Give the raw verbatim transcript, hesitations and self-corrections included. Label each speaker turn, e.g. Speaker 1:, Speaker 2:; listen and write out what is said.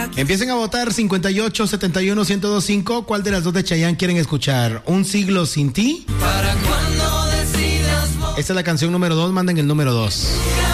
Speaker 1: Empiecen a votar cincuenta y ocho, setenta y uno, ciento dos punto cinco. ¿Cuál de las dos de Chayanne quieren escuchar? ¿Un siglo sin ti?
Speaker 2: Para cuando decidas.
Speaker 1: Esta es la canción número dos, manden el número dos.